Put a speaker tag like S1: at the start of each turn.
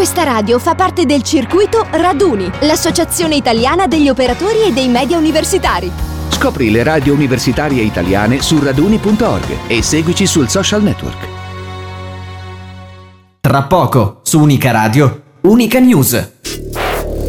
S1: Questa radio fa parte del circuito Raduni, l'associazione italiana degli operatori e dei media universitari.
S2: Scopri le radio universitarie italiane su raduni.org e seguici sul social network.
S3: Tra poco, su Unica Radio, Unica News.